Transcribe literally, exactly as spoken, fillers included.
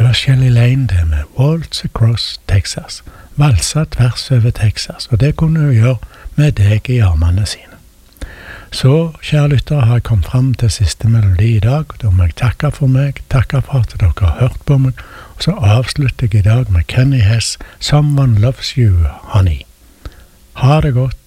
var Shelley Lane det med Waltz Across Texas, valsa tvers over Texas, og det kunne hun gjøre med deg i armene sine. Så, kjære lyttere, har jeg kommet frem til siste melodi i dag, og da må jeg takke for meg, takke for at dere har hørt på meg, og så avslutter jeg i dag med Kenny Hess, Someone Loves You, Honey. Ha det godt.